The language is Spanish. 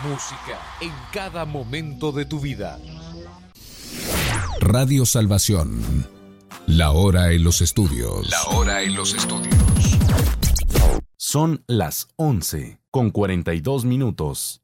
Música en cada momento de tu vida. Radio Salvación. La hora en los estudios. La hora en los estudios. Son las 11:42.